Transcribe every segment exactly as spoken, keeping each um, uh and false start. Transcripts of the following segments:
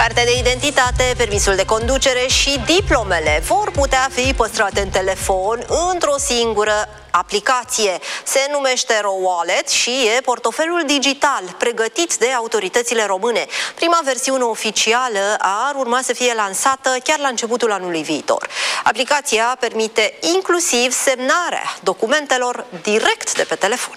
Cartea de identitate, permisul de conducere și diplomele vor putea fi păstrate în telefon într-o singură aplicație. Se numește RoWallet și e portofelul digital pregătit de autoritățile române. Prima versiune oficială ar urma să fie lansată chiar la începutul anului viitor. Aplicația permite inclusiv semnarea documentelor direct de pe telefon.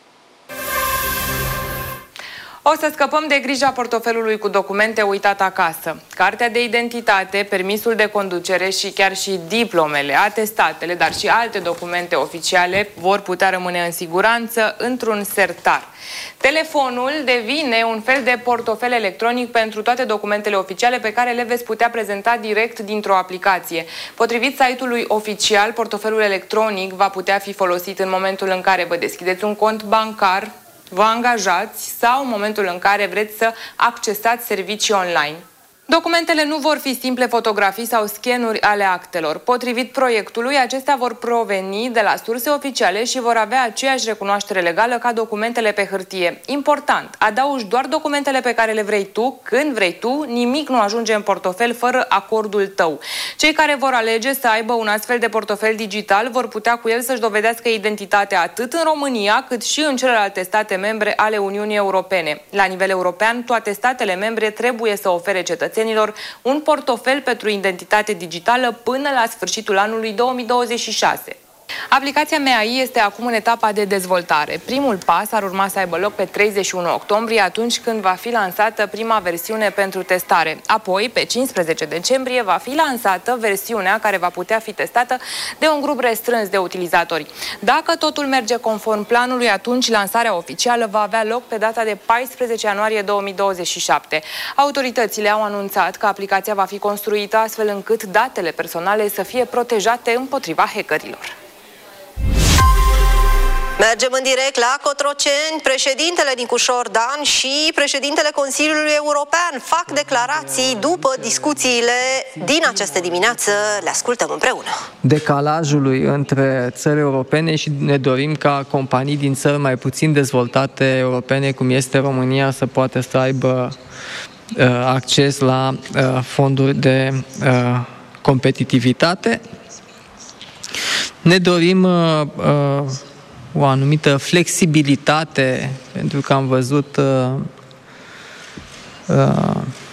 O să scăpăm de grija portofelului cu documente uitat acasă. Cartea de identitate, permisul de conducere și chiar și diplomele, atestatele, dar și alte documente oficiale vor putea rămâne în siguranță într-un sertar. Telefonul devine un fel de portofel electronic pentru toate documentele oficiale pe care le veți putea prezenta direct dintr-o aplicație. Potrivit site-ului oficial, portofelul electronic va putea fi folosit în momentul în care vă deschideți un cont bancar, vă angajați sau în momentul în care vreți să accesați servicii online. Documentele nu vor fi simple fotografii sau scanuri ale actelor. Potrivit proiectului, acestea vor proveni de la surse oficiale și vor avea aceeași recunoaștere legală ca documentele pe hârtie. Important, adaugi doar documentele pe care le vrei tu, când vrei tu, nimic nu ajunge în portofel fără acordul tău. Cei care vor alege să aibă un astfel de portofel digital vor putea cu el să-și dovedească identitatea atât în România cât și în celelalte state membre ale Uniunii Europene. La nivel european, toate statele membre trebuie să ofere cetățenilor un portofel pentru identitate digitală până la sfârșitul anului două mii douăzeci și șase. Aplicația M A I este acum în etapa de dezvoltare. Primul pas ar urma să aibă loc pe treizeci și unu octombrie, atunci când va fi lansată prima versiune pentru testare. Apoi, pe cincisprezece decembrie, va fi lansată versiunea care va putea fi testată de un grup restrâns de utilizatori. Dacă totul merge conform planului, atunci lansarea oficială va avea loc pe data de paisprezece ianuarie două mii douăzeci și șapte. Autoritățile au anunțat că aplicația va fi construită astfel încât datele personale să fie protejate împotriva hackerilor. Mergem în direct la Cotroceni. Președintele Nicușor Dan și președintele Consiliului European fac declarații după discuțiile din această dimineață. Le ascultăm împreună. Decalajului între țări europene și ne dorim ca companii din țări mai puțin dezvoltate europene, cum este România, să poată să aibă uh, acces la uh, fonduri de uh, competitivitate. Ne dorim uh, uh, o anumită flexibilitate, pentru că am văzut uh, uh,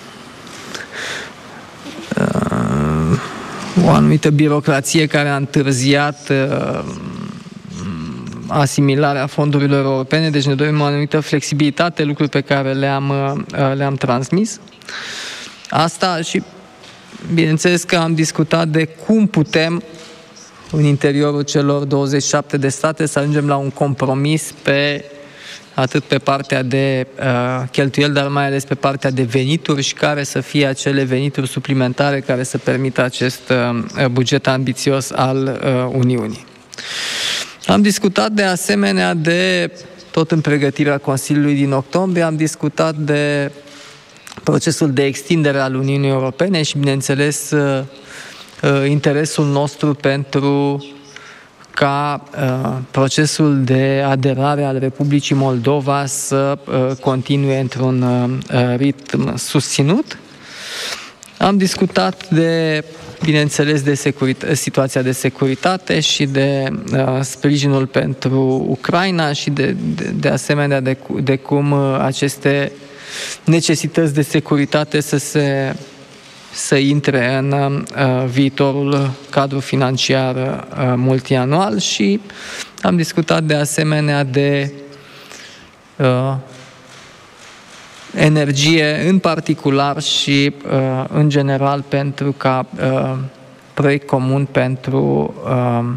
uh, o anumită birocrație care a întârziat uh, asimilarea fondurilor europene, deci ne dorim o anumită flexibilitate, lucruri pe care le-am, uh, le-am transmis. Asta și, bineînțeles că am discutat de cum putem în interiorul celor douăzeci și șapte de state să ajungem la un compromis pe atât pe partea de uh, cheltuieli, dar mai ales pe partea de venituri și care să fie acele venituri suplimentare care să permită acest uh, buget ambițios al uh, Uniunii. Am discutat de asemenea de, tot în pregătirea Consiliului din octombrie, am discutat de procesul de extindere al Uniunii Europene și, bineînțeles, uh, interesul nostru pentru ca uh, procesul de aderare al Republicii Moldova să uh, continue într-un uh, ritm susținut. Am discutat de, bineînțeles, de securit- situația de securitate și de uh, sprijinul pentru Ucraina și de, de, de asemenea de, de cum uh, aceste necesități de securitate să se să intre în uh, viitorul cadru financiar uh, multianual și am discutat de asemenea de uh, energie în particular și uh, în general pentru ca uh, proiect comun pentru uh,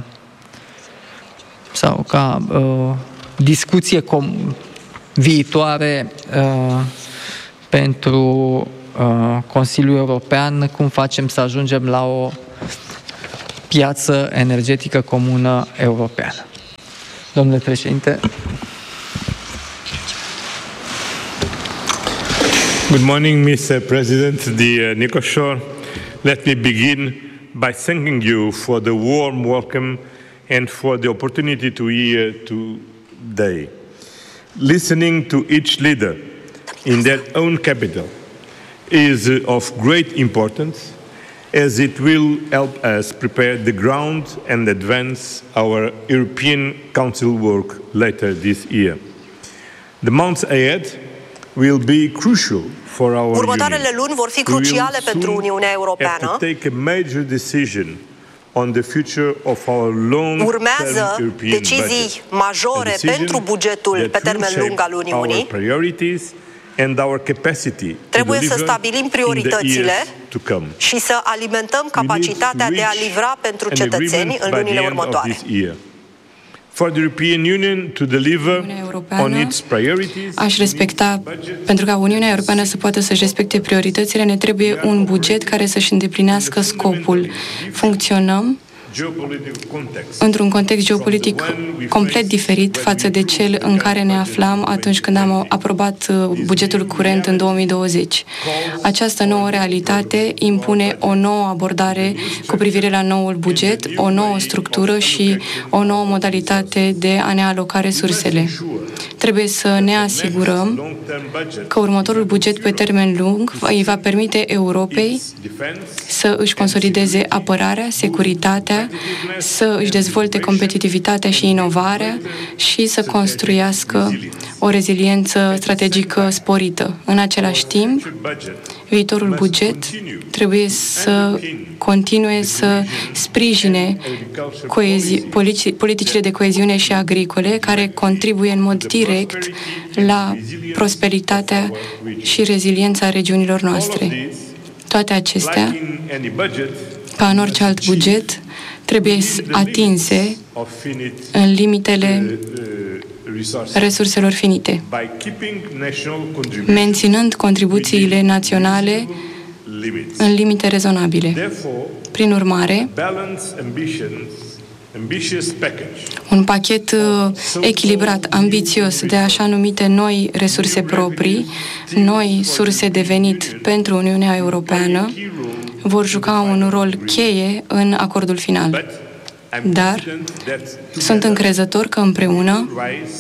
sau ca uh, discuție com- viitoare uh, pentru Consiliul European, cum facem să ajungem la o piață energetică comună europeană. Domnule președinte. Good morning, mister President, dear Nicoșor. Let me begin by thanking you for the warm welcome and for the opportunity to hear today. Listening to each leader in their own capital is of great importance as it will help us prepare the ground and advance our European Council work later this year. The months ahead will be crucial for our Următoarele luni vor fi cruciale pentru Uniunea Europeană. To take a major decision on the future of our long Urmează decizii majore pentru bugetul pe termen lung al Uniunii. And our capacity Trebuie să stabilim prioritățile și să alimentăm capacitatea de a livra pentru cetățeni în lunile următoare. For the European Union to deliver on its priorities, aș respecta, pentru ca Uniunea Europeană să poată să-și respecte prioritățile, ne trebuie un buget care să-și îndeplinească scopul. Funcționăm într-un context geopolitic complet diferit față de cel în care ne aflam atunci când am aprobat bugetul curent în două mii douăzeci. Această nouă realitate impune o nouă abordare cu privire la noul buget, o nouă structură și o nouă modalitate de a ne aloca resursele. Trebuie să ne asigurăm că următorul buget pe termen lung îi va permite Europei să își consolideze apărarea, securitatea, să își dezvolte competitivitatea și inovarea și să construiască o reziliență strategică sporită. În același timp, viitorul buget trebuie să continue să sprijine coezi- politicile de coeziune și agricole care contribuie în mod direct la prosperitatea și reziliența regiunilor noastre. Toate acestea, ca în orice alt buget, trebuie atinse în limitele resurselor finite, menținând contribuțiile naționale în limite rezonabile. Prin urmare, un pachet echilibrat, ambițios de așa numite noi resurse proprii, noi surse de venit pentru Uniunea Europeană, vor juca un rol cheie în acordul final. Dar sunt încrezător că împreună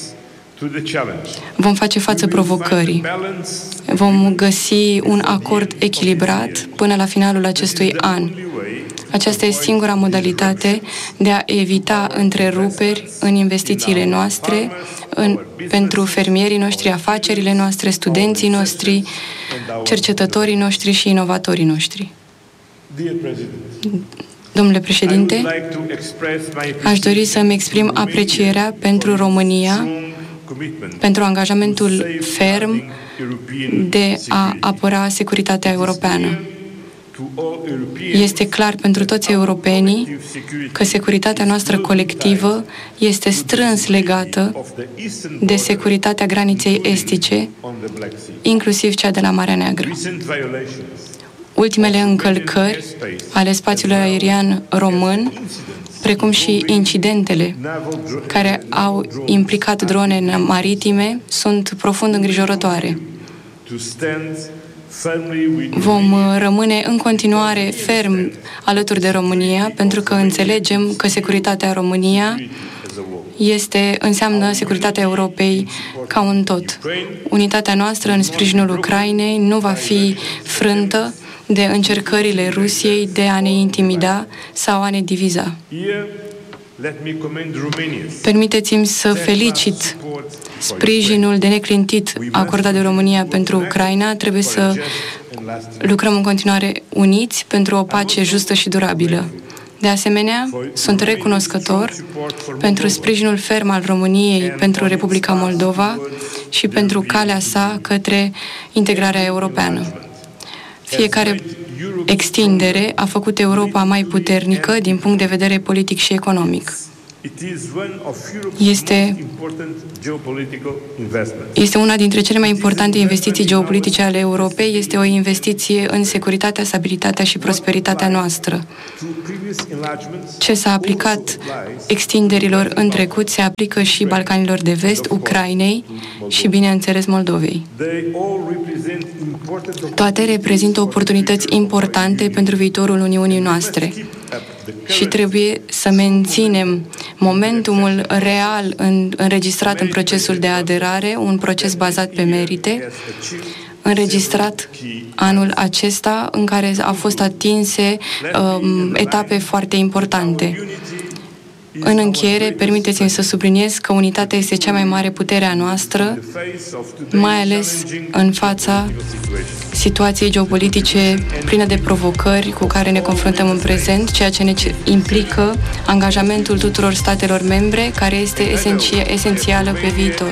vom face față provocării. Vom găsi un acord echilibrat până la finalul acestui an. Aceasta este singura modalitate de a evita întreruperi în investițiile noastre, în, pentru fermierii noștri, afacerile noastre, studenții noștri, cercetătorii noștri și inovatorii noștri. Domnule președinte, aș dori să-mi exprim aprecierea pentru România, pentru angajamentul ferm de a apăra securitatea europeană. Este clar pentru toți europenii că securitatea noastră colectivă este strâns legată de securitatea graniței estice, inclusiv cea de la Marea Neagră. Ultimele încălcări ale spațiului aerian român, precum și incidentele care au implicat drone maritime, sunt profund îngrijorătoare. Vom rămâne în continuare ferm alături de România, pentru că înțelegem că securitatea România este, înseamnă securitatea Europei ca un tot. Unitatea noastră în sprijinul Ucrainei nu va fi frântă de încercările Rusiei de a ne intimida sau a ne diviza. Permiteți-mi să felicit sprijinul de neclintit acordat de România pentru Ucraina. Trebuie să lucrăm în continuare uniți pentru o pace justă și durabilă. De asemenea, sunt recunoscător pentru sprijinul ferm al României pentru Republica Moldova și pentru calea sa către integrarea europeană. Fiecare extindere a făcut Europa mai puternică din punct de vedere politic și economic. Este, este una dintre cele mai importante investiții geopolitice ale Europei, este o investiție în securitatea, stabilitatea și prosperitatea noastră. Ce s-a aplicat extinderilor în trecut se aplică și Balcanilor de Vest, Ucrainei și, bineînțeles, Moldovei. Toate reprezintă oportunități importante pentru viitorul Uniunii noastre și trebuie să menținem momentumul real în, înregistrat în procesul de aderare, un proces bazat pe merite, înregistrat anul acesta în care au fost atinse um, etape foarte importante. În încheiere, permiteți-mi să subliniez că unitatea este cea mai mare putere a noastră, mai ales în fața situației geopolitice plină de provocări cu care ne confruntăm în prezent, ceea ce ne implică angajamentul tuturor statelor membre, care este esențială pe viitor.